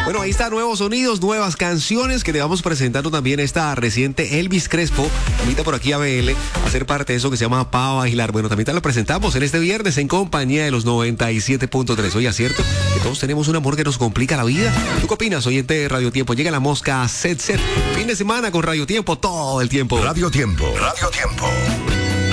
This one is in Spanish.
Bueno, ahí está, nuevos sonidos, nuevas canciones que te vamos presentando también esta reciente Elvis Crespo. Invita por aquí a BL a ser parte de eso que se llama Pa' Bailar. Bueno, también te lo presentamos en este viernes en compañía de los 97.3. Oye, ¿cierto? Que todos tenemos un amor que nos complica la vida. ¿Tú qué opinas, oyente de Radio Tiempo? Llega la mosca Set. Fin de semana con Radio Tiempo todo el tiempo. Radio Tiempo. Radio Tiempo.